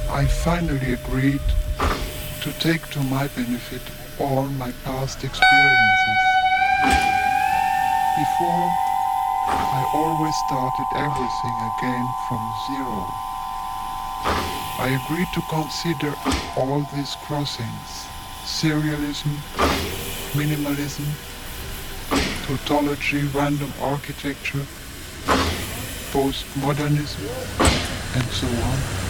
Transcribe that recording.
I finally agreed to take to my benefit all my past experiences. Before, I always started everything again from zero. I agreed to consider all these crossings: serialism, minimalism, tautology, random architecture, postmodernism, and so on.